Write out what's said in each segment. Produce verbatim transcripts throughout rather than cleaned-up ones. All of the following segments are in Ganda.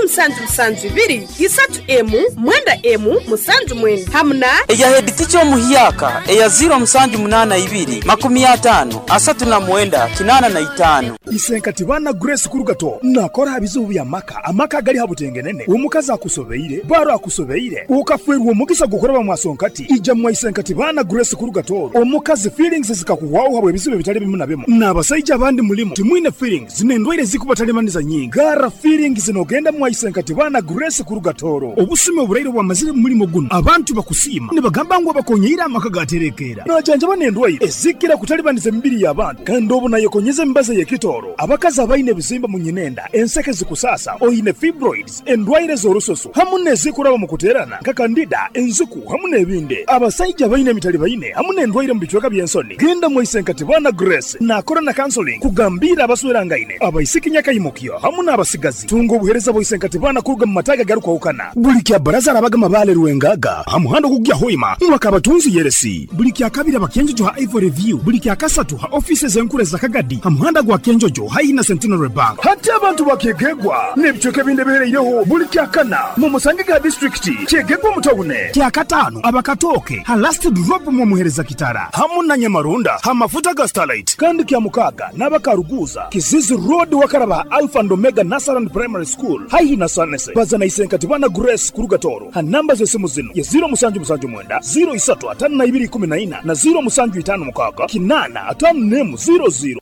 musanju musanju ibiri isatu emu mwenda emu musanju mwenda hamna eya hediticho muhiyaka eya ziro musanju munana ibiri makumi atano asatu na mwenda kinana na itano isenkati bana Grace kurugato nakora habizubu ya maka amaka gali habutengenene umukaza akusobeire baro akusobeire ukafwerwa umugisa gukora bamwasonkati ija mwa isenkati bana Grace kurugato omukazi feelings zikakuwaho habwe bizibe bitali bimu na bimu nabasayija abandi mulimo timwine feelings zinendwire zikubatalемaniza nyinga gara feelings zinogenda mwa isenkati bana Grace kurugatoro obusime oburairo bwa mazire mulimo guno abantu bakusima nibagamba ngo bakonyira amaka gaterekera najanja banendwire ezikira kutalibaniza mbiri y'abantu kandi obuna yekonyeze mbaza yekitoro abakaza abaine bizimba munyinenda enseke zikusasa oyine fibroids endwaire zorososo hamune zikuraba mukuterana kakandida enzuku hamune ebinde abasayija abaine mitali baine hamune endwaire mbichweka byensoni genda mwa isenkati bana Grace nakora na counseling kugambira abaswerangaine abayisikinya kayimukyo hamune abasigazi tungo obuhereza bo isenkati bana kuruga mu mataga garuka ukana buli kya baraza arabaga mabale ruwengaga hamuhando kugya hoima mwaka batunzi yeresi buli kya kabira bakenjo ha Ivory Review buli kya kasatu ha offices enkure za Kagadi hamuhanda gwa kenjojo haina Centenary Bank hati abantu bakegegwa nebichoke binde bereireho buli kya kana mu Musangiga district kegegwa mutobune kya katano abakatoke ha last drop mu muhereza kitara hamuna Nyamarunda ha mafuta ga Starlight kandi kya mukaga nabakaruguza Kizizi Road wakaraba Alpha and Omega Nursery and Primary School haina Sanese bazana isenkati bana Grace kurugatoro ha namba zose muzino ya zero musanju musanju mwenda zero isatu atanu na ibiri kumi na ina na zero musanju itanu mukaga kinana atanu nemu zero zero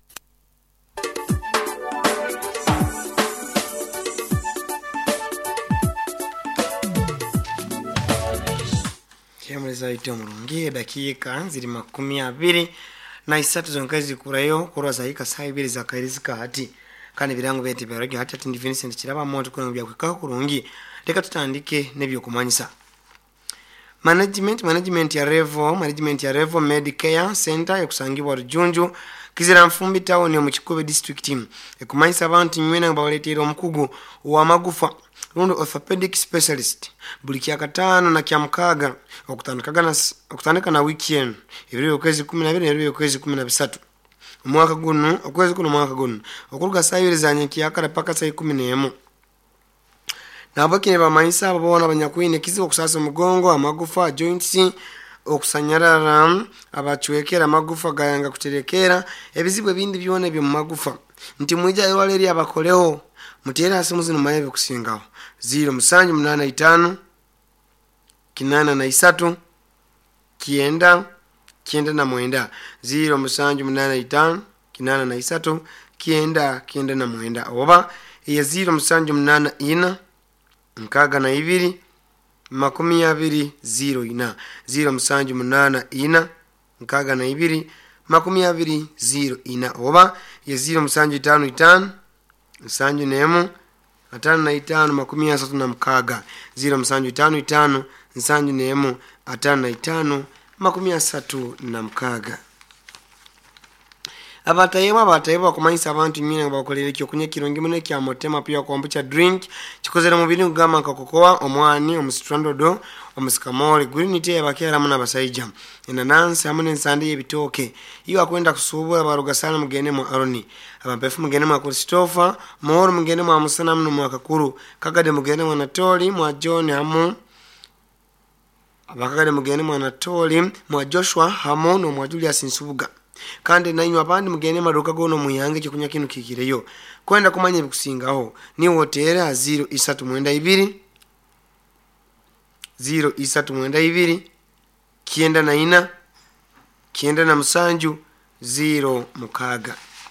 Kyamaliza ito murungi dakika ziri makumi abiri na isatu zonkazi kurayo kurwa zahika saa ibiri zakarizika hati kandi birango bete berage hati ati ndi Vincent kiraba moto kuno bya kwika kurungi leka tutandike nebyo kumanyisa management management ya Revo management ya Revo Medicare Center ekusangibwa Rujunju kizira mfumbi town yo mu Kikobe district team ekumanyisa abantu nywena bawaletera omukugu wa magufa rundo orthopedic specialist buli kya katano na kya mukaga okutandikaga na okutandika na weekend ibiri okwezi kumi na bibiri ibiri okwezi kumi na bisatu mwaka guno okwezi kuno mwaka guno okuruga sayire zanye kiyakara paka sai kumi n'emu nabakine bamanyisa babona abanyakwine kizibo kusasa mugongo amagufa joints okusanyarara abachwekera amagufa gayanga kuterekera ebizibwe bindi byone byo magufa nti mwija ywaleri abakoleho mutera asimu zino mayebe kusingaho zero musanju munana itano kinana na isatu kienda kienda na mwenda zero musanju munana itano kinana na isatu kienda kienda na mwenda oba ya zero musanju munana ina nkaga na ibiri makumi abiri zero ina zero musanju munana ina nkaga na ibiri makumi abiri zero ina oba ya zero musanju itano itano musanju nemu atano na itano makumi asatu na mkaga zero musanju itano itano musanju nemu atano na itano makumi asatu na mkaga abatayeba abatayeba kumanyisa abantu nyine bakolere kyo kunye kirongi mune kya motema pia kwambucha drink kikozera mu bintu gama kakokoa omwani omusitrandodo omusikamole green tea bakera muna basayija inanansi amune nsandi yebitoke iyo akwenda kusubura baruga sana mugene mu aroni abampefu mugene mu Christopher moro mugene mu amusana munu mu akakuru kagade mugene mu Anatoli mu John hamu abakagade mugene mu Anatoli mu Joshua hamu no mu Julius Nsubuga kandi nanywa abandi mugene maruka gono muyange kikunya kinu kikireyo kwenda kumanya bikusingaho ni hotera zero isatu mwenda ibiri zero isatu mwenda ibiri kienda na ina kienda na musanju zero mukaga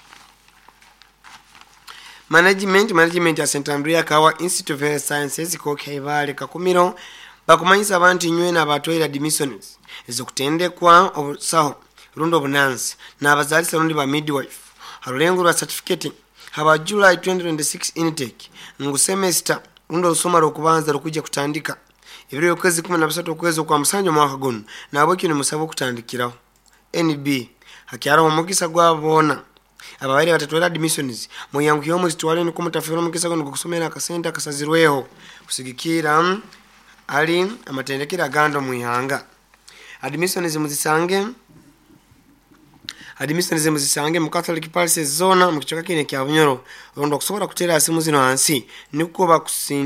management management ya Saint Andrea Kawa Institute of Health Sciences ko kaibale kakumiro bakumanyisa abantu nywena abatwera admissions ezokutendekwa obusaho rundo bunansi na abazalisa rundi ba midwife harulengo rwa certificate haba July twenty twenty-six intake ngu semester rundo usoma rokubanza rukujya kutandika ibiri yokwezi kumi na bisatu okwezi kwa musanjo mwaka guno nabo kino musabo kutandikiraho N B hakyara omugisa gwabona ababaire batatwera admissions muyangu yomo zitwale no kumutafiro mugisa gono kusomera akasenta kasazirweho kusigikira ali amatendekera gando muyanga admissions muzisange admissions muzisange mu Catholic Palace zona mu kichoka kine kya Bunyoro rondo kusobora kutera asimu zino hansi nikuko bakusi